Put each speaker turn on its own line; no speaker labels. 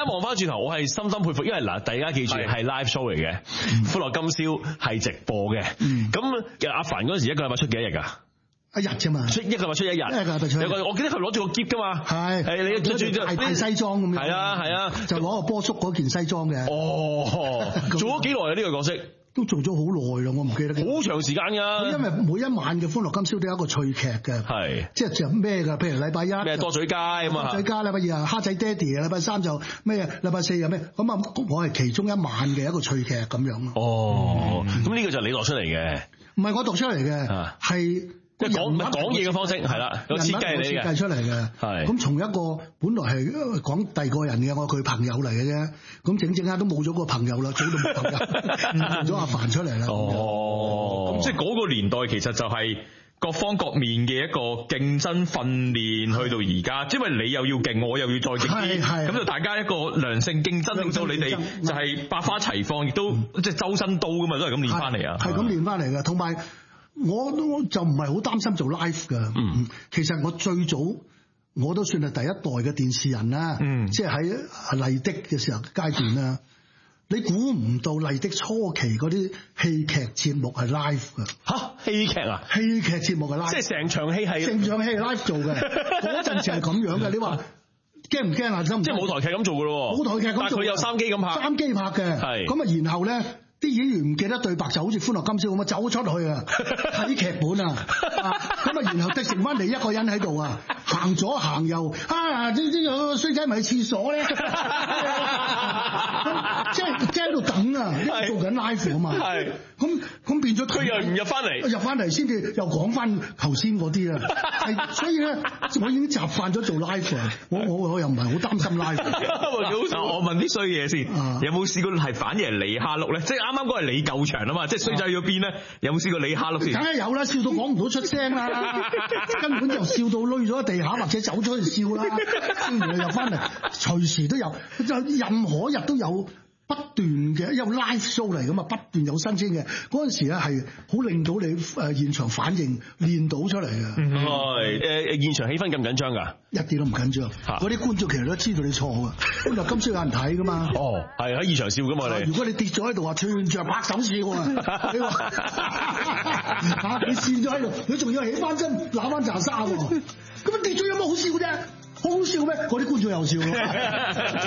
望翻轉頭，我係深深佩服，因為嗱，大家記住係 live show 嚟嘅，歡樂今宵係直播嘅。咁阿凡嗰陣時一個禮拜出幾多日㗎？
一日啫嘛，
一個禮拜出一日。有個我記得佢攞住個篋㗎嘛。係你着住
大西裝咁樣。
係啊，
就攞個波叔嗰件西裝嘅。
做咗幾耐啊？呢個角色？
都做咗好耐啦，我唔記得。
好長時間㗎。因
為每一晚嘅歡樂今宵都有一個趣劇嘅，係即係就咩㗎？譬如禮拜一
咩多嘴街咁啊，
多嘴街禮拜二蝦仔爹哋，禮拜三就咩？禮拜四又咩？咁啊，我係其中一晚嘅一個趣劇咁樣。
咁呢個就係你度出嚟嘅？
唔係我讀出嚟嘅，係。
講嘢嘅方式係啦，個設計你嘅，
設計出嚟嘅。係咁從一個本來係講第二個人嘅，我係佢朋友嚟嘅啫。咁整下都冇咗個朋友啦，早到冇朋友，換咗阿凡出嚟啦。
咁即係嗰個年代其實就係各方各面嘅一個競爭訓練，去到而家，因為你又要勁，我又要再勁啲，咁就大家一個良性競爭，令到你哋就係百花齊放，亦都即係周身刀噶嘛，都係咁練翻嚟啊。
係咁練翻嚟嘅，同埋。我就唔係好擔心做 live 㗎。其實我最早我都算係第一代嘅電視人啦。即係喺麗的嘅時候階段啦。你估唔到麗的初期嗰啲戲劇節目係 live 㗎。
嚇，戲劇啊？
戲劇節目係 live，
即係成場戲係
live 做嘅。嗰陣時係咁樣嘅。你話驚唔驚啊？即
係舞台劇咁做㗎咯。
舞台劇咁做，
但係佢有三機咁拍。
三機拍嘅。係。咁啊，然後咧。啲演員唔記得對白，就好似歡樂今宵咁啊，走出去啊，睇劇本啊，咁啊，然後得剩翻嚟一個人喺度啊，行左行右啊，呢個衰仔咪去廁所咧，即係喺度等啊，因為做緊 live 啊嘛，係，咁變咗
佢又唔入翻嚟
先至又講翻頭先嗰啲啊，係，所以咧，我已經習慣咗做 live 啊，我又唔係好擔心 live。
我問啲衰嘢先，有冇試過係反而係你蝦碌咧？即係啱啱嗰係你救場啊嘛，即係衰仔咗邊咧？有冇試過你蝦碌先？
梗係有啦，笑到講唔到出聲啦，根本就笑到累咗地下或者走咗去笑啦，笑完又翻嚟，隨時都有，就任何日都有。不斷嘅有 live show 嚟㗎嘛，不斷有新鮮嘅嗰陣時咧，係好令到你現場反應練到出嚟嘅。
係現場氣氛咁緊張㗎？
一啲都唔緊張。嗰啲觀眾其實都知道你錯㗎。咁就今朝有人睇㗎嘛。
係喺現場笑㗎嘛你。
如果你跌咗喺度話，全場拍手笑啊！你話你跣咗喺度，你仲要起翻身攬翻扎沙喎，咁跌咗有乜好笑啫？好笑咩？嗰啲觀眾又笑咯，